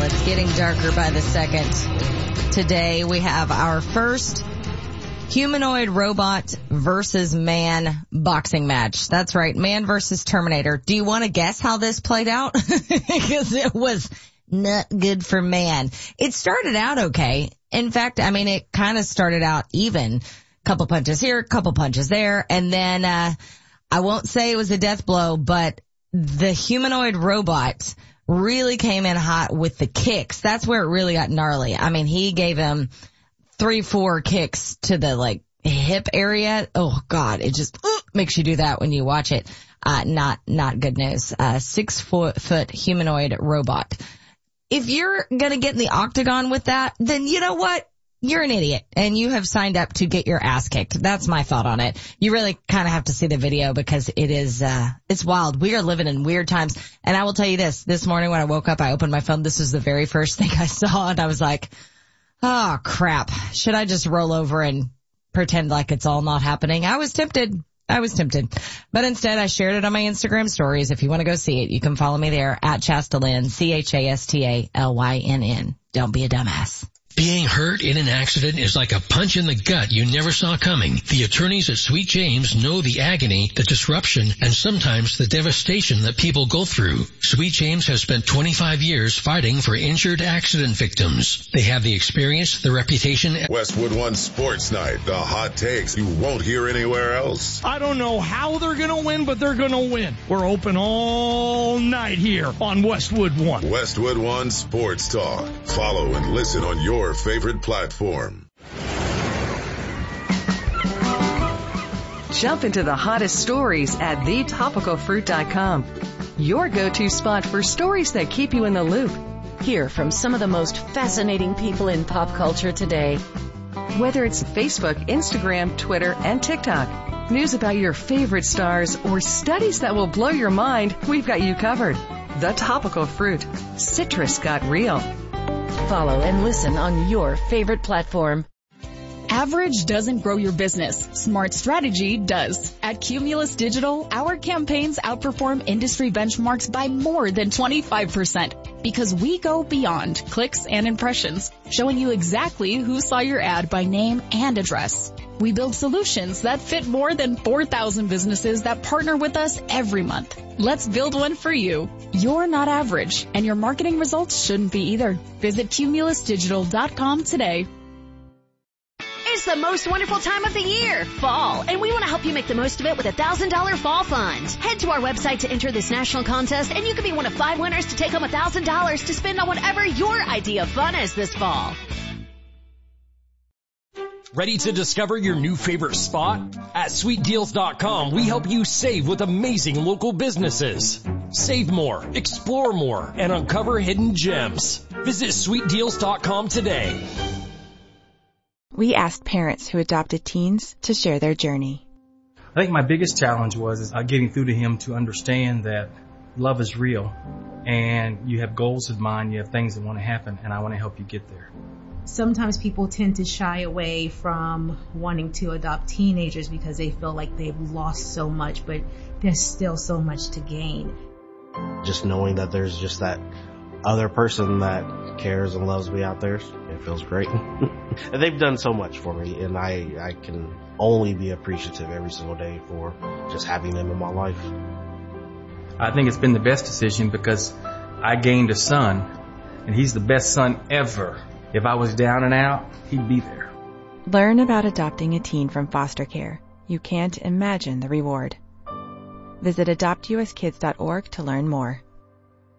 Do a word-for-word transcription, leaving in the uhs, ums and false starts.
Well, it's getting darker by the second. Today we have our first humanoid robot versus man boxing match. That's right, man versus Terminator. Do you want to guess how this played out? Because it was not good for man. It started out okay. In fact, I mean, it kind of started out even. Couple punches here, couple punches there, and then uh I won't say it was a death blow, but the humanoid robot really came in hot with the kicks. That's where it really got gnarly. I mean, he gave him three, four kicks to the, like, hip area. Oh, God, it just uh, makes you do that when you watch it. Uh, not, not good news. Uh, six foot, foot humanoid robot. If you're gonna get in the octagon with that, then you know what? You're an idiot, and you have signed up to get your ass kicked. That's my thought on it. You really kind of have to see the video because it is, uh, it's wild. We are living in weird times. And I will tell you this, this morning when I woke up, I opened my phone. This was the very first thing I saw, and I was like, oh, crap. Should I just roll over and pretend like it's all not happening? I was tempted. I was tempted. But instead, I shared it on my Instagram stories. If you want to go see it, you can follow me there at Chasta Lynn, C H A S T A L Y N N. Don't be a dumbass. Being hurt in an accident is like a punch in the gut you never saw coming. The attorneys at Sweet James know the agony, the disruption, and sometimes the devastation that people go through. Sweet James has spent twenty-five years fighting for injured accident victims. They have the experience, the reputation. Westwood One Sports Night, the hot takes you won't hear anywhere else. I don't know how they're going to win, but they're going to win. We're open all night here on Westwood One. Westwood One Sports Talk. Follow and listen on your favorite platform. Jump into the hottest stories at the topical fruit dot com. Your go-to spot for stories that keep you in the loop. Hear from some of the most fascinating people in pop culture today. Whether it's Facebook, Instagram, Twitter, and TikTok, news about your favorite stars, or studies that will blow your mind, we've got you covered. The Topical Fruit. Citrus got real. Follow and listen on your favorite platform. Average doesn't grow your business. Smart strategy does. At Cumulus Digital, our campaigns outperform industry benchmarks by more than twenty-five percent because we go beyond clicks and impressions, showing you exactly who saw your ad by name and address. We build solutions that fit more than four thousand businesses that partner with us every month. Let's build one for you. You're not average, and your marketing results shouldn't be either. Visit cumulus digital dot com today. It's the most wonderful time of the year, fall, and we want to help you make the most of it with a one thousand dollars fall fund. Head to our website to enter this national contest, and you can be one of five winners to take home one thousand dollars to spend on whatever your idea of fun is this fall. Ready to discover your new favorite spot? At sweet deals dot com, we help you save with amazing local businesses. Save more, explore more, and uncover hidden gems. Visit sweet deals dot com today. We asked parents who adopted teens to share their journey. I think my biggest challenge was is, uh, getting through to him to understand that love is real and you have goals in mind, you have things that want to happen, and I want to help you get there. Sometimes people tend to shy away from wanting to adopt teenagers because they feel like they've lost so much, but there's still so much to gain. Just knowing that there's just that other person that cares and loves me out there, it feels great. And they've done so much for me, and I, I can only be appreciative every single day for just having them in my life. I think it's been the best decision because I gained a son, and he's the best son ever. If I was down and out, he'd be there. Learn about adopting a teen from foster care. You can't imagine the reward. Visit adopt u s kids dot org to learn more.